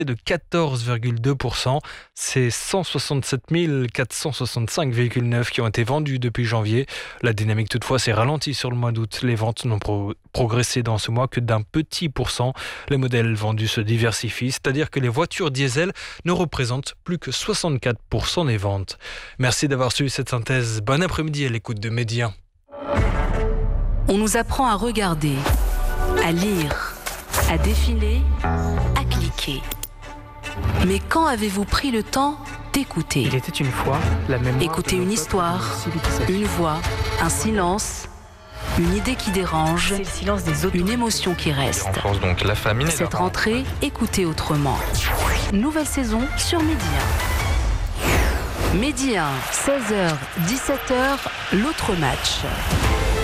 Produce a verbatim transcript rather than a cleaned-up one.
de quatorze virgule deux pour cent. C'est cent soixante-sept mille quatre cent soixante-cinq véhicules neufs qui ont été vendus depuis janvier. La dynamique toutefois s'est ralentie sur le mois d'août. Les ventes n'ont pro- progressé dans ce mois que d'un petit pourcent. Les modèles vendus se diversifient, c'est-à-dire que les voitures diesel ne représentent plus que soixante-quatre pour cent des ventes. Merci d'avoir suivi cette synthèse. Bon après-midi à l'écoute de Média. On nous apprend à regarder, à lire, à défiler, à cliquer. Mais quand avez-vous pris le temps d'écouter ? Il était une fois la mémoire. Écouter une histoire, une voix, un silence, une idée qui dérange, C'est le silence des autres. une émotion qui reste. Renforce donc la famille. Cette rentrée, écoutez autrement. Nouvelle saison sur Média. Média, seize heures, dix-sept heures, l'autre match.